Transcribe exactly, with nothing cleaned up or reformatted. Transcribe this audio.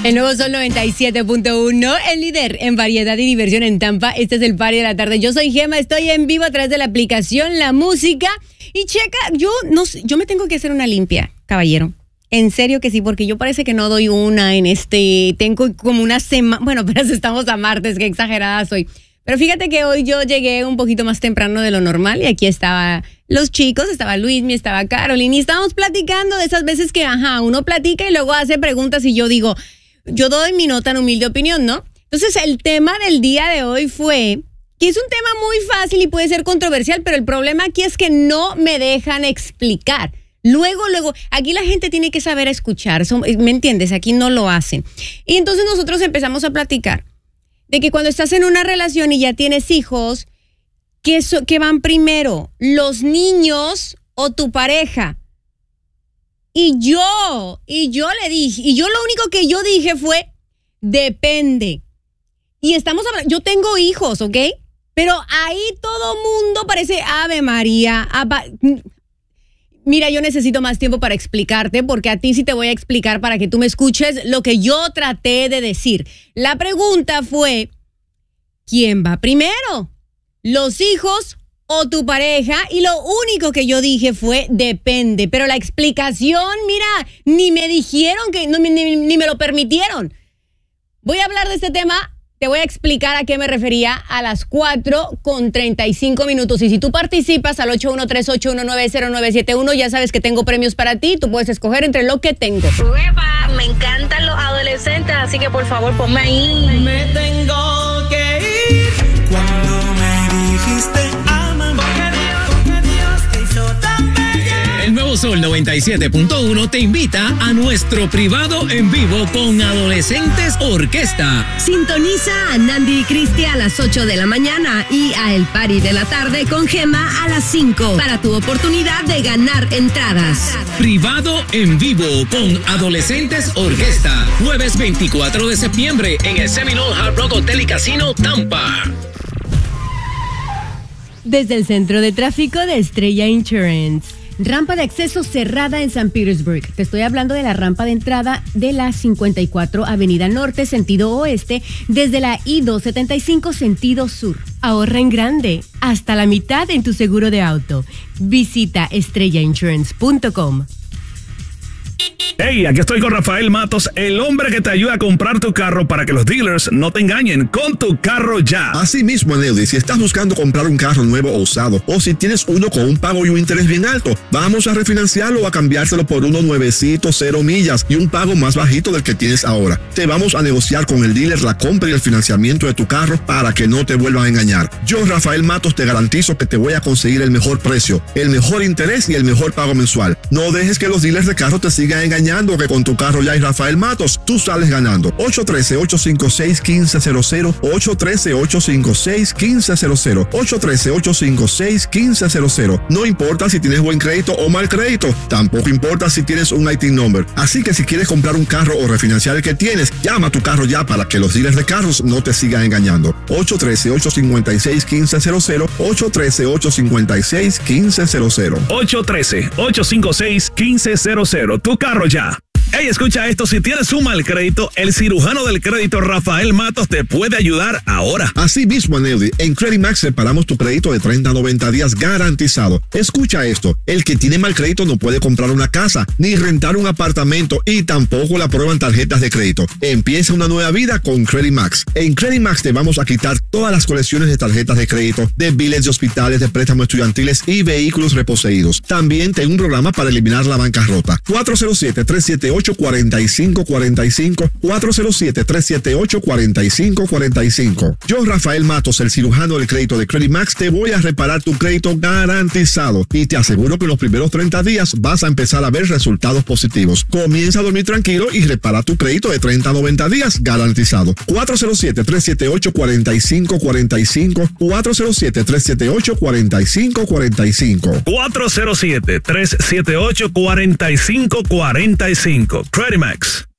El nuevo Sol noventa y siete punto uno, el líder en variedad y diversión en Tampa. Este es el Party de la Tarde. Yo soy Gema, estoy en vivo a través de la aplicación La Música. Y checa, yo no sé, yo me tengo que hacer una limpia, caballero. En serio que sí, porque yo parece que no doy una en este, tengo como una semana, bueno, pero estamos a martes, qué exagerada soy. Pero fíjate que hoy yo llegué un poquito más temprano de lo normal y aquí estaba los chicos, estaba Luismi, estaba Caroline y estábamos platicando de esas veces que, ajá, uno platica y luego hace preguntas y yo digo, yo doy mi nota en humilde opinión, ¿no? Entonces el tema del día de hoy fue que es un tema muy fácil y puede ser controversial, pero el problema aquí es que no me dejan explicar. Luego, luego, aquí la gente tiene que saber escuchar, ¿me entiendes? Aquí no lo hacen. Y entonces nosotros empezamos a platicar de que cuando estás en una relación y ya tienes hijos, ¿qué, so, qué van primero? ¿Los niños o tu pareja? Y yo, y yo le dije, y yo lo único que yo dije fue, depende. Y estamos hablando, yo tengo hijos, ¿ok? Pero ahí todo mundo parece Ave María. Aba, mira, yo necesito más tiempo para explicarte, porque a ti sí te voy a explicar para que tú me escuches lo que yo traté de decir. La pregunta fue, ¿quién va primero? ¿Los hijos o tu pareja? Y lo único que yo dije fue, depende. Pero la explicación, mira, ni me dijeron, que no, ni, ni me lo permitieron. Voy a hablar de este tema. Te voy a explicar a qué me refería a las cuatro con treinta y cinco minutos. Y si tú participas al ocho uno tres ocho uno nueve cero nueve siete uno, ya sabes que tengo premios para ti. Tú puedes escoger entre lo que tengo. Uepa, me encantan los adolescentes, así que por favor ponme ahí. Me tengo que ir cuando me dijiste ámame, porque Dios, porque Dios te hizo tan bella. El nuevo Sol noventa y siete punto uno te invita a nuestro privado en vivo con Adolescentes Orquesta. Sintoniza a Nandi y Cristi a las ocho de la mañana y a El Party de la Tarde con Gema a las cinco para tu oportunidad de ganar entradas. Privado en vivo con Adolescentes Orquesta. Jueves veinticuatro de septiembre en el Seminole Hard Rock Hotel y Casino Tampa. Desde el Centro de Tráfico de Estrella Insurance. Rampa de acceso cerrada en San Petersburg. Te estoy hablando de la rampa de entrada de la cincuenta y cuatro Avenida Norte, sentido oeste, desde la I doscientos setenta y cinco, sentido sur. Ahorra en grande, hasta la mitad en tu seguro de auto. Visita estrella insurance punto com. Hey, aquí estoy con Rafael Matos, el hombre que te ayuda a comprar tu carro para que los dealers no te engañen con Tu Carro Ya. Así mismo, Nelly, si estás buscando comprar un carro nuevo o usado, o si tienes uno con un pago y un interés bien alto, vamos a refinanciarlo o a cambiárselo por uno nuevecito, cero millas y un pago más bajito del que tienes ahora. Te vamos a negociar con el dealer la compra y el financiamiento de tu carro para que no te vuelvan a engañar. Yo, Rafael Matos, te garantizo que te voy a conseguir el mejor precio, el mejor interés y el mejor pago mensual. No dejes que los dealers de carro te sigan engañando, que con Tu Carro Ya y Rafael Matos tú sales ganando. ocho uno tres, ocho cinco seis, uno cinco cero cero, ocho uno tres, ocho cinco seis, uno cinco cero cero, ocho uno tres, ocho cinco seis, uno cinco cero cero. No importa si tienes buen crédito o mal crédito, tampoco importa si tienes un I T number. Así que si quieres comprar un carro o refinanciar el que tienes, llama a Tu Carro Ya para que los dealers de carros no te sigan engañando. ocho uno tres, ocho cinco seis, uno cinco cero cero, ocho uno tres, ocho cinco seis, uno cinco cero cero. ocho uno tres, ocho cinco seis, uno cinco cero cero. Tu Carro Ya. Hey, escucha esto, si tienes un mal crédito, el cirujano del crédito Rafael Matos te puede ayudar ahora. Así mismo, Nelly, en Credit Max separamos tu crédito de treinta a noventa días garantizado. Escucha esto, el que tiene mal crédito no puede comprar una casa, ni rentar un apartamento y tampoco le aprueban tarjetas de crédito. Empieza una nueva vida con Credit Max. En Credit Max te vamos a quitar todas las colecciones de tarjetas de crédito, de biles de hospitales, de préstamos estudiantiles y vehículos reposeídos. También tengo un programa para eliminar la bancarrota. cuatro cero siete, tres siete ocho, cuatro cinco cuatro cinco, cuatro cero siete, tres siete ocho, cuatro cinco cuatro cinco. Yo, Rafael Matos, el cirujano del crédito de Credit Max, te voy a reparar tu crédito garantizado y te aseguro que en los primeros treinta días vas a empezar a ver resultados positivos. Comienza a dormir tranquilo y repara tu crédito de treinta a noventa días garantizado. cuatro cero siete, tres siete ocho, cuatro cinco cuatro cinco, cuatro cero siete, tres siete ocho, cuatro cinco cuatro cinco. cuatro cero siete, tres siete ocho, cuatro cinco cuatro cinco. Credit Max.